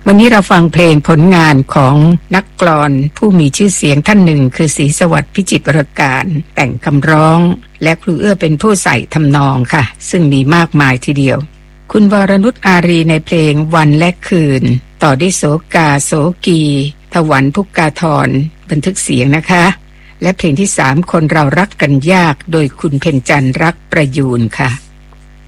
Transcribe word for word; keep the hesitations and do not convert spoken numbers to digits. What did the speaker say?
วันนี้เราฟังเพลงผลงานของนักกลอนผู้มีชื่อเสียงท่านหนึ่งคือศรีสวัสดิ์พิจิตรวรการแต่งคำร้องและครูเอื้อเป็นผู้ใส่ทำนองค่ะซึ่งมีมากมายทีเดียวคุณวรนุชอารีในเพลงวันและคืนต่อด้วยโสกาโสกีถวันพุกกาธรบันทึกเสียงนะคะและเพลงที่สามคนเรารักกันยากโดยคุณเพ็ญจันทร์รักประยูนค่ะ